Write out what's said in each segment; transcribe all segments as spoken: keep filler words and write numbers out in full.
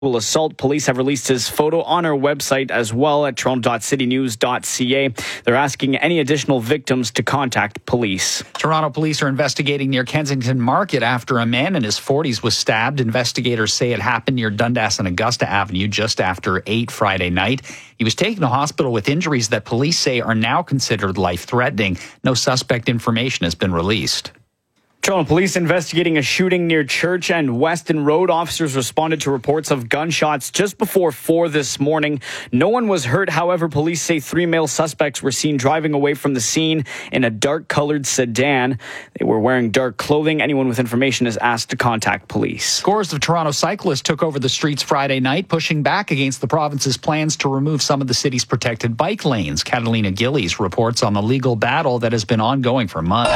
assault. Police have released his photo on our website as well at toronto dot city news dot c a. They're asking any additional victims to contact police. Toronto police are investigating near Kensington Market after a man in his forties was stabbed. Investigators say it happened near Dundas and Augusta Avenue just after eight Friday night. He was taken to hospital with injuries that police say are now considered life-threatening. No suspect information has been released. Toronto police investigating a shooting near Church and Weston Road. Officers responded to reports of gunshots just before four this morning. No one was hurt. However, police say three male suspects were seen driving away from the scene in a dark-colored sedan. They were wearing dark clothing. Anyone with information is asked to contact police. Scores of Toronto cyclists took over the streets Friday night, pushing back against the province's plans to remove some of the city's protected bike lanes. Catalina Gillies reports on the legal battle that has been ongoing for months.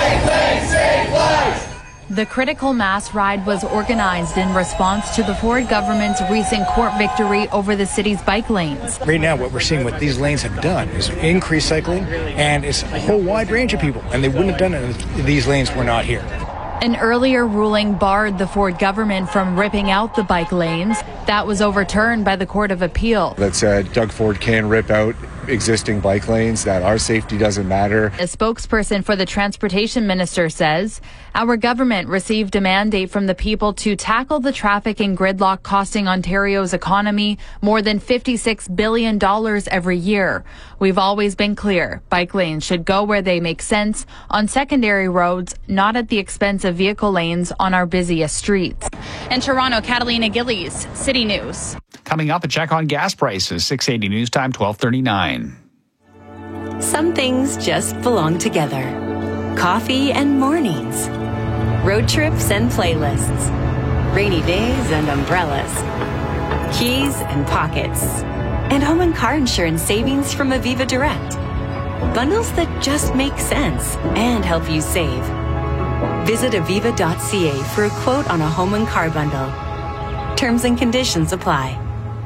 The critical mass ride was organized in response to the Ford government's recent court victory over the city's bike lanes. Right now, what we're seeing what these lanes have done is increase cycling, and it's a whole wide range of people, and they wouldn't have done it if these lanes were not here. An earlier ruling barred the Ford government from ripping out the bike lanes. That was overturned by the Court of Appeal. That said, Doug Ford can rip out existing bike lanes, that our safety doesn't matter. A spokesperson for the transportation minister says, our government received a mandate from the people to tackle the traffic and gridlock costing Ontario's economy more than fifty-six billion dollars every year. We've always been clear, bike lanes should go where they make sense, on secondary roads, not at the expense of vehicle lanes on our busiest streets. In Toronto, Catalina Gillies, City News. Coming up, a check on gas prices, six eighty News Time, twelve thirty-nine. Some things just belong together. Coffee and mornings. Road trips and playlists. Rainy days and umbrellas. Keys and pockets. And home and car insurance savings from Aviva Direct. Bundles that just make sense and help you save. Visit aviva dot c a for a quote on a home and car bundle. Terms and conditions apply.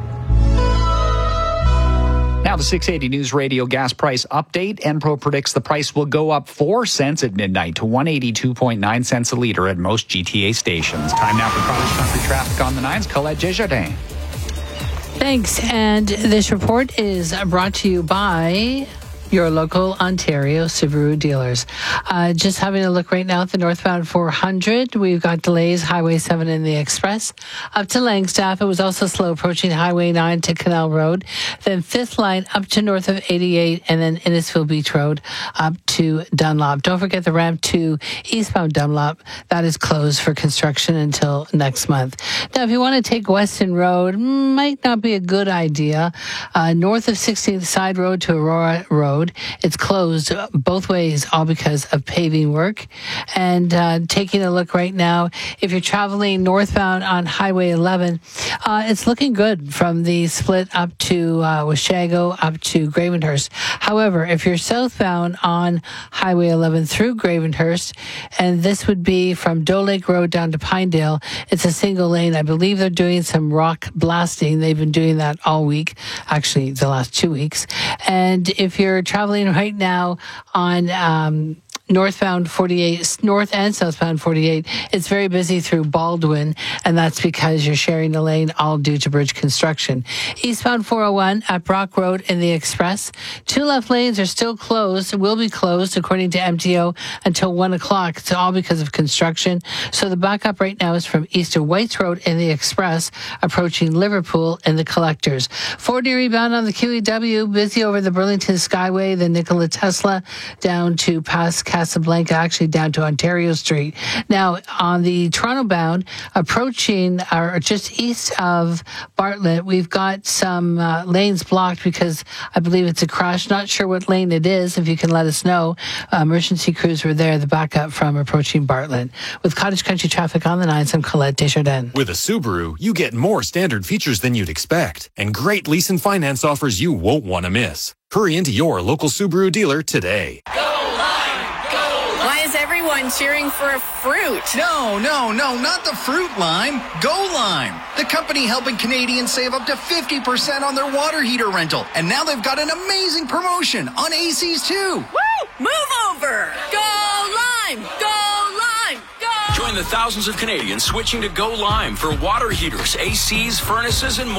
Now the six eighty News Radio gas price update. Enpro predicts the price will go up four cents at midnight to one hundred eighty-two point nine cents a litre at most G T A stations. Time now for College Country Traffic on the Nines. Colette Desjardins. Thanks. And this report is brought to you by your local Ontario Subaru dealers. Uh, just having a look right now at the northbound four hundred. We've got delays, Highway seven in the Express. Up to Langstaff, it was also slow approaching Highway nine to Canal Road. Then fifth line up to north of eighty-eight, and then Innisfil Beach Road up to Dunlop. Don't forget the ramp to eastbound Dunlop. That is closed for construction until next month. Now, if you want to take Weston Road, might not be a good idea. Uh, north of sixteenth Side Road to Aurora Road. It's closed both ways, all because of paving work. And uh, taking a look right now, if you're traveling northbound on Highway eleven, uh, it's looking good from the split up to uh, Washago up to Gravenhurst. However, if you're southbound on Highway eleven through Gravenhurst, and this would be from Doe Lake Road down to Pinedale, it's a single lane. I believe they're doing some rock blasting. They've been doing that all week, actually the last two weeks. And if you're traveling right now on um, northbound forty-eight, north and southbound forty-eight, it's very busy through Baldwin, and that's because you're sharing the lane, all due to bridge construction. Eastbound four oh one at Brock Road in the Express, two left lanes are still closed, will be closed according to M T O until one o'clock. It's all because of construction. So the backup right now is from east of Whites Road in the Express, approaching Liverpool in the Collectors. Ford Erie bound on the Q E W, busy over the Burlington Skyway, the Nikola Tesla, down to past Casablanca, actually down to Ontario Street. Now, on the Toronto bound, approaching or just east of Bartlett, we've got some uh, lanes blocked because I believe it's a crash. Not sure what lane it is. If you can let us know. Uh, emergency crews were there, the backup from approaching Bartlett. With Cottage Country Traffic on the Nines, I'm Colette Desjardins. With a Subaru, you get more standard features than you'd expect and great lease and finance offers you won't want to miss. Hurry into your local Subaru dealer today. Why is everyone cheering for a fruit? No, no, no, not the fruit lime. Go Lime, the company helping Canadians save up to fifty percent on their water heater rental. And now they've got an amazing promotion on A Cs too. Woo! Move over! Go Lime! Go Lime! Go! Join the thousands of Canadians switching to Go Lime for water heaters, A Cs, furnaces, and more.